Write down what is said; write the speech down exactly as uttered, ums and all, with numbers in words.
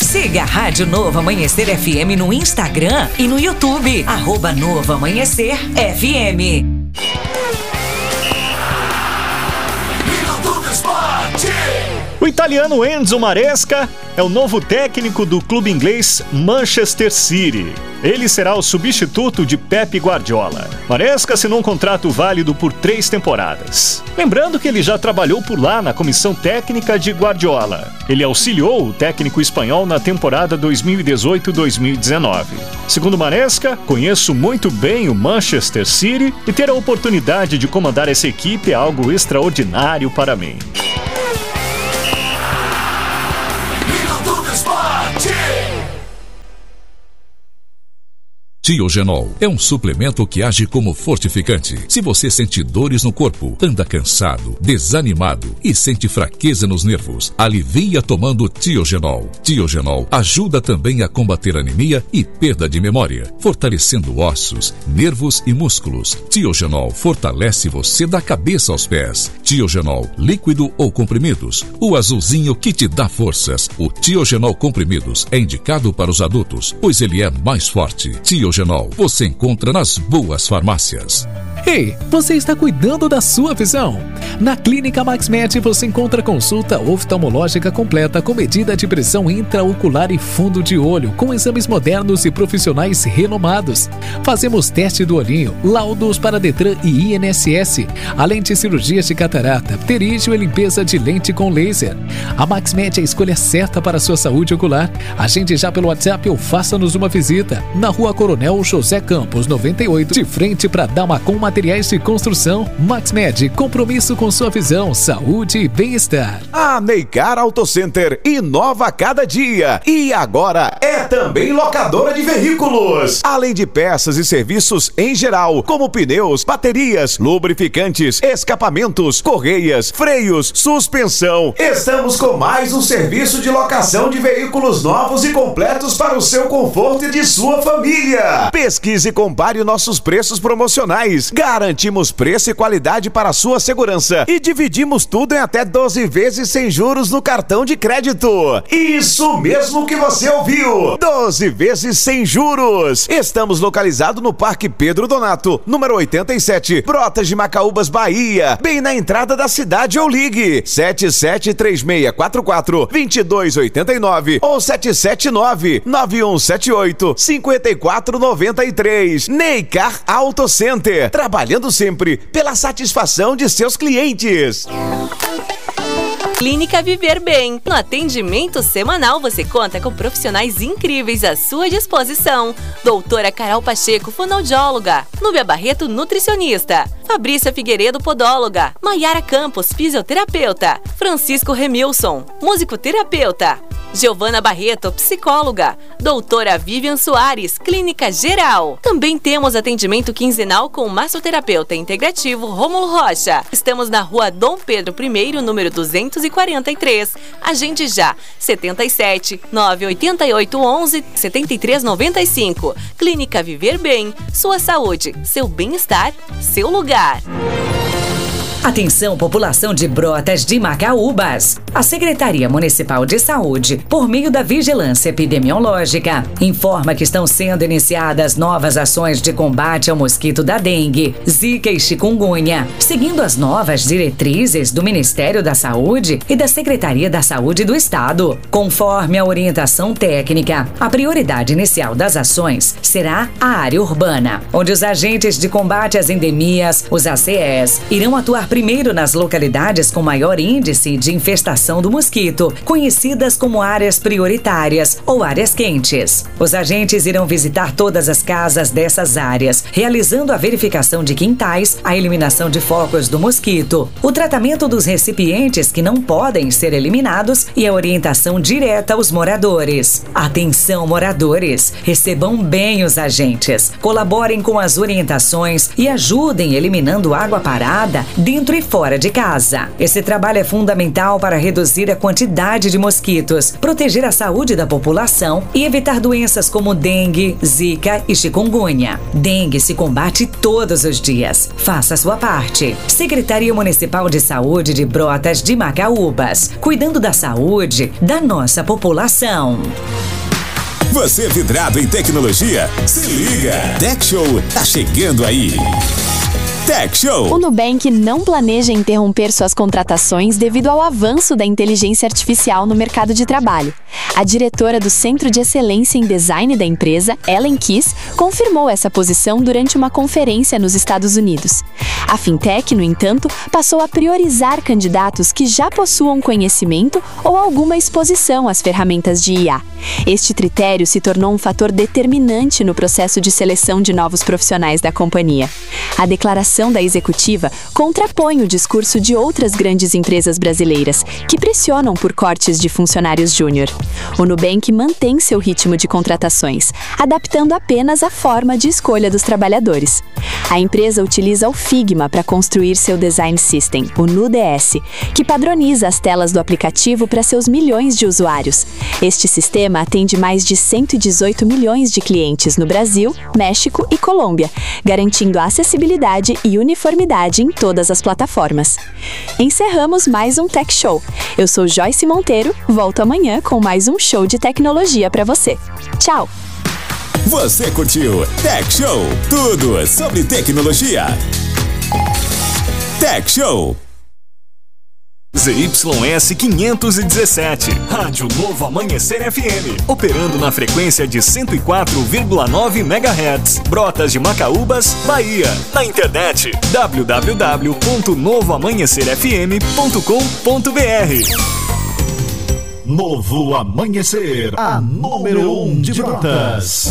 Siga a Rádio Novo Amanhecer F M no Instagram e no YouTube, arroba Novo Amanhecer F M. O italiano Enzo Maresca é o novo técnico do clube inglês Manchester City. Ele será o substituto de Pep Guardiola. Maresca assinou um contrato válido por três temporadas. Lembrando que ele já trabalhou por lá na comissão técnica de Guardiola. Ele auxiliou o técnico espanhol na temporada dois mil e dezoito dois mil e dezenove. Segundo Maresca, conheço muito bem o Manchester City e ter a oportunidade de comandar essa equipe é algo extraordinário para mim. Tiogenol é um suplemento que age como fortificante. Se você sente dores no corpo, anda cansado, desanimado e sente fraqueza nos nervos, alivia tomando Tiogenol. Tiogenol ajuda também a combater anemia e perda de memória, fortalecendo ossos, nervos e músculos. Tiogenol fortalece você da cabeça aos pés. Tiogenol, líquido ou comprimidos, o azulzinho que te dá forças. O Tiogenol comprimidos é indicado para os adultos, pois ele é mais forte. Tiogenol você encontra nas boas farmácias. Ei, você está cuidando da sua visão? Na Clínica MaxMed você encontra consulta oftalmológica completa com medida de pressão intraocular e fundo de olho, com exames modernos e profissionais renomados. Fazemos teste do olhinho, laudos para Detran e I N S S, além de cirurgias de catarata, pterígio e limpeza de lente com laser. A MaxMed é a escolha certa para a sua saúde ocular. Agende já pelo WhatsApp ou faça-nos uma visita. Na Rua Coronel José Campos, noventa e oito, de frente para Damacom Materiais de Construção. MaxMed, compromisso com sua visão, saúde e bem-estar. A Neycar Auto Center inova a cada dia e agora é também locadora de veículos. Além de peças e serviços em geral, como pneus, baterias, lubrificantes, escapamentos, correias, freios, suspensão. Estamos com mais um serviço de locação de veículos novos e completos para o seu conforto e de sua família. Pesquise e compare nossos preços promocionais. Garantimos preço e qualidade para a sua segurança e dividimos tudo em até doze vezes sem juros no cartão de crédito. Isso mesmo que você ouviu! doze vezes sem juros. Estamos localizados no Parque Pedro Donato, número oitenta e sete, Brotas de Macaúbas, Bahia, bem na entrada da cidade, ou ligue sete sete três seis quatro quatro, dois dois oito nove ou sete sete nove, nove um sete oito, cinco quatro nove três. Neycar Auto Center, trabalhando sempre pela satisfação de seus clientes. Clínica Viver Bem. No atendimento semanal você conta com profissionais incríveis à sua disposição. Doutora Carol Pacheco, fonoaudióloga. Núbia Barreto, nutricionista. Fabrícia Figueiredo, podóloga. Maiara Campos, fisioterapeuta. Francisco Remilson, musicoterapeuta. Giovana Barreto, psicóloga. Doutora Vivian Soares, clínica geral. Também temos atendimento quinzenal com o massoterapeuta integrativo Rômulo Rocha. Estamos na Rua Dom Pedro I, número duzentos e quarenta e três. Agende já, setenta e sete, nove oito oito, onze, setenta e três noventa e cinco. Clínica Viver Bem, sua saúde, seu bem-estar, seu lugar. Atenção, população de Brotas de Macaúbas. A Secretaria Municipal de Saúde, por meio da Vigilância Epidemiológica, informa que estão sendo iniciadas novas ações de combate ao mosquito da dengue, zika e chikungunya, seguindo as novas diretrizes do Ministério da Saúde e da Secretaria da Saúde do Estado. Conforme a orientação técnica, a prioridade inicial das ações será a área urbana, onde os agentes de combate às endemias, os A C Es, irão atuar primeiro nas localidades com maior índice de infestação do mosquito, conhecidas como áreas prioritárias ou áreas quentes. Os agentes irão visitar todas as casas dessas áreas, realizando a verificação de quintais, a eliminação de focos do mosquito, o tratamento dos recipientes que não podem ser eliminados e a orientação direta aos moradores. Atenção, moradores! Recebam bem os agentes, colaborem com as orientações e ajudem eliminando água parada dentro dentro e fora de casa. Esse trabalho é fundamental para reduzir a quantidade de mosquitos, proteger a saúde da população e evitar doenças como dengue, zika e chikungunya. Dengue se combate todos os dias. Faça a sua parte. Secretaria Municipal de Saúde de Brotas de Macaúbas, cuidando da saúde da nossa população. Você vidrado em tecnologia? Se liga! Tech Show tá chegando aí! Tech Show. O Nubank não planeja interromper suas contratações devido ao avanço da inteligência artificial no mercado de trabalho. A diretora do Centro de Excelência em Design da empresa, Ellen Kiss, confirmou essa posição durante uma conferência nos Estados Unidos. A fintech, no entanto, passou a priorizar candidatos que já possuam conhecimento ou alguma exposição às ferramentas de I A. Este critério se tornou um fator determinante no processo de seleção de novos profissionais da companhia. A declaração da executiva contrapõe o discurso de outras grandes empresas brasileiras, que pressionam por cortes de funcionários júnior. O Nubank mantém seu ritmo de contratações, adaptando apenas a forma de escolha dos trabalhadores. A empresa utiliza o Figma para construir seu Design System, o N U D S, que padroniza as telas do aplicativo para seus milhões de usuários. Este sistema atende mais de cento e dezoito milhões de clientes no Brasil, México e Colômbia, garantindo a acessibilidade e uniformidade em todas as plataformas. Encerramos mais um Tech Show. Eu sou Joyce Monteiro, volto amanhã com mais um show de tecnologia para você. Tchau! Você curtiu Tech Show? Tudo sobre tecnologia. Tech Show. Z Y S quinhentos e dezessete, Rádio Novo Amanhecer F M, operando na frequência de cento e quatro vírgula nove megahertz, Brotas de Macaúbas, Bahia. Na internet, w w w ponto novo amanhecer f m ponto com ponto b r. Novo Amanhecer, a número um de Brotas.